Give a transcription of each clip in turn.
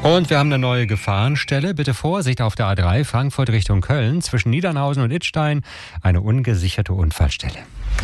Und wir haben eine neue Gefahrenstelle. Bitte Vorsicht auf der A3 Frankfurt Richtung Köln. Zwischen Niedernhausen und Idstein eine ungesicherte Unfallstelle.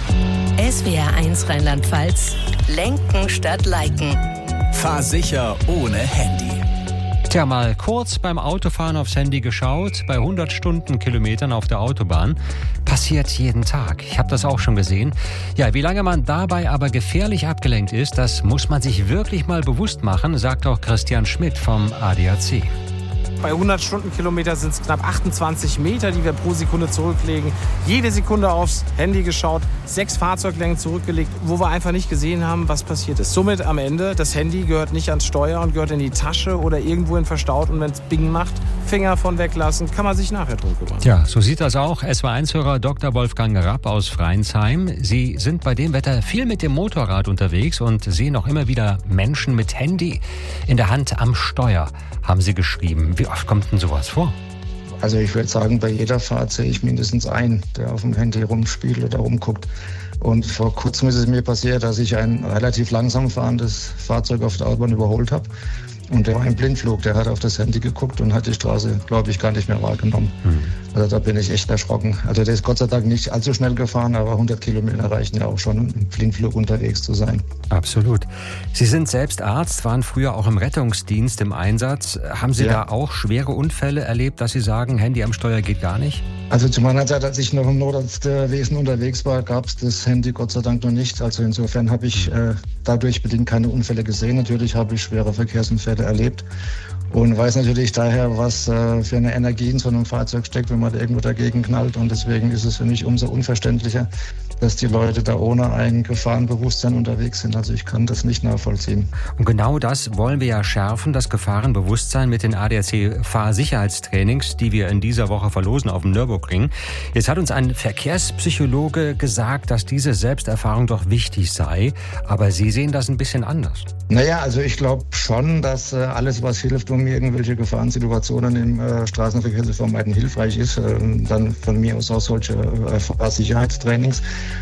SWR1 Rheinland-Pfalz. Lenken statt Liken. Fahr sicher ohne Handy. Tja, mal kurz beim Autofahren aufs Handy geschaut. Bei 100 Stundenkilometern auf der Autobahn. Passiert jeden Tag. Ich habe das auch schon gesehen. Ja, wie lange man dabei aber gefährlich abgelenkt ist, das muss man sich wirklich mal bewusst machen, sagt auch Christian Schmidt vom ADAC. Bei 100 Stundenkilometer sind es knapp 28 Meter, die wir pro Sekunde zurücklegen. Jede Sekunde aufs Handy geschaut, 6 Fahrzeuglängen zurückgelegt, wo wir einfach nicht gesehen haben, was passiert ist. Somit am Ende, das Handy gehört nicht ans Steuer und gehört in die Tasche oder irgendwohin verstaut. Und wenn es Bing macht, Finger von weglassen, kann man sich nachher drum kümmern. Ja, so sieht das auch SWR1-Hörer Dr. Wolfgang Rapp aus Freinsheim. Sie sind bei dem Wetter viel mit dem Motorrad unterwegs und sehen auch immer wieder Menschen mit Handy in der Hand am Steuer, haben Sie geschrieben. Wie oft kommt denn sowas vor? Also ich würde sagen, bei jeder Fahrt sehe ich mindestens einen, der auf dem Handy rumspielt oder rumguckt. Und vor kurzem ist es mir passiert, dass ich ein relativ langsam fahrendes Fahrzeug auf der Autobahn überholt habe. Und der war im Blindflug, der hat auf das Handy geguckt und hat die Straße, glaube ich, gar nicht mehr wahrgenommen. Also da bin ich echt erschrocken. Also der ist Gott sei Dank nicht allzu schnell gefahren, aber 100 Kilometer reichen ja auch schon, im Blindflug unterwegs zu sein. Absolut. Sie sind selbst Arzt, waren früher auch im Rettungsdienst im Einsatz. Haben Sie da auch schwere Unfälle erlebt, dass Sie sagen, Handy am Steuer geht gar nicht? Also zu meiner Zeit, als ich noch im Notarztwesen unterwegs war, gab es das Handy Gott sei Dank noch nicht. Also insofern habe ich dadurch bedingt keine Unfälle gesehen. Natürlich habe ich schwere Verkehrsunfälle erlebt und weiß natürlich daher, was für eine Energie in so einem Fahrzeug steckt, wenn man da irgendwo dagegen knallt. Und deswegen ist es für mich umso unverständlicher, dass die Leute da ohne ein Gefahrenbewusstsein unterwegs sind. Also ich kann das nicht nachvollziehen. Und genau das wollen wir ja schärfen, das Gefahrenbewusstsein mit den ADAC-Fahrsicherheitstrainings, die wir in dieser Woche verlosen auf dem Nürburgring. Jetzt hat uns ein Verkehrspsychologe gesagt, dass diese Selbsterfahrung doch wichtig sei. Aber Sie sehen das ein bisschen anders. Naja, also ich glaube schon, dass alles, was hilft, um irgendwelche Gefahrensituationen im Straßenverkehr zu vermeiden, hilfreich ist. Dann von mir aus auch solche Fahrsicherheitstrainings.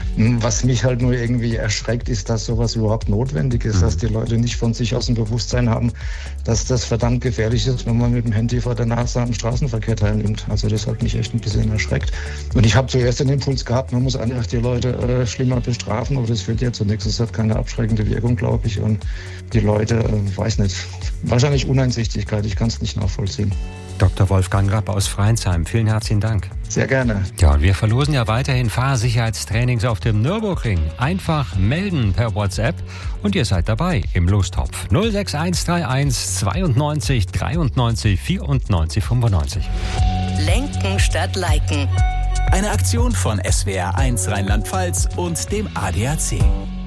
Was mich halt nur irgendwie erschreckt, ist, dass sowas überhaupt notwendig ist, dass die Leute nicht von sich aus ein Bewusstsein haben, dass das verdammt gefährlich ist, wenn man mit dem Handy vor der Nase am Straßenverkehr teilnimmt. Also das hat mich echt ein bisschen erschreckt. Und ich habe zuerst den Impuls gehabt, man muss einfach die Leute schlimmer bestrafen, aber das führt ja zu nichts. Das hat keine abschreckende Wirkung, glaube ich. Und die Leute, weiß nicht, wahrscheinlich Uneinsichtigkeit, ich kann es nicht nachvollziehen. Dr. Wolfgang Rapp aus Freinsheim, vielen herzlichen Dank. Sehr gerne. Ja, und wir verlosen ja weiterhin Fahrsicherheitstrainings auf dem Nürburgring. Einfach melden per WhatsApp und ihr seid dabei im Lostopf. 06131 92 93 94 95. Lenken statt Liken. Eine Aktion von SWR1 Rheinland-Pfalz und dem ADAC.